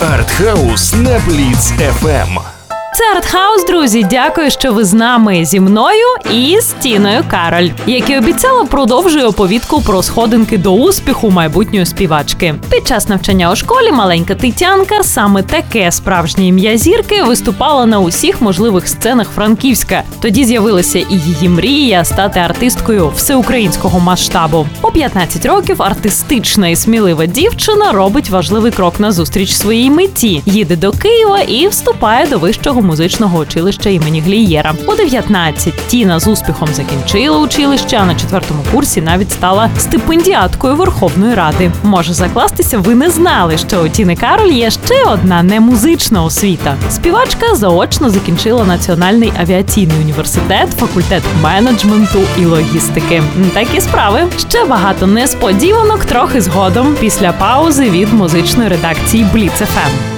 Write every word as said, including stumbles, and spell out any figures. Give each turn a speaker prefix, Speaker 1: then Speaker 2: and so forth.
Speaker 1: Артхаус на Бліц еф ем.
Speaker 2: Це Артхаус, друзі. Дякую, що ви з нами, зі мною і з Тіною Кароль. Як і обіцяла, продовжую оповідку про сходинки до успіху майбутньої співачки. Під час навчання у школі маленька Тетянка, саме таке справжнє ім'я зірки, виступала на усіх можливих сценах Франківська. Тоді з'явилася і її мрія стати артисткою всеукраїнського масштабу. У п'ятнадцять років артистична і смілива дівчина робить важливий крок назустріч своїй меті. Їде до Києва і вступає до вищого музичного училища імені Глієра. У дев'ятнадцять Тіна з успіхом закінчила училище, а на четвертому курсі навіть стала стипендіаткою Верховної Ради. Може закластися, ви не знали, що у Тіни Кароль є ще одна немузична освіта. Співачка заочно закінчила Національний авіаційний університет, факультет менеджменту і логістики. Такі справи. Ще багато несподіванок трохи згодом, після паузи від музичної редакції Бліц еф ем.